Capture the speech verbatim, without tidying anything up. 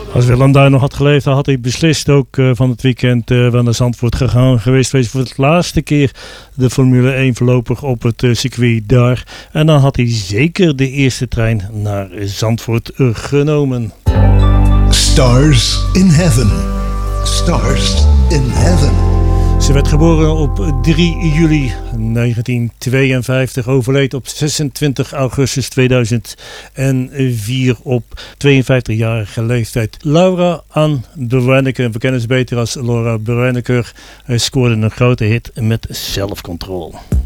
Als Willem daar nog had geleefd, dan had hij beslist ook uh, van het weekend uh, wel naar Zandvoort gegaan geweest. Wees voor het laatste keer de Formule één voorlopig op het uh, circuit daar. En dan had hij zeker de eerste trein naar Zandvoort uh, genomen. Stars in Heaven. Stars in Heaven. Ze werd geboren op drie juli negentien tweeënvijftig, overleed op zesentwintig augustus tweeduizend vier op tweeënvijftigjarige leeftijd. Laura Ann Bruinecker, we kennen ze beter als Laura Bruinecker, scoorde een grote hit met Self Control.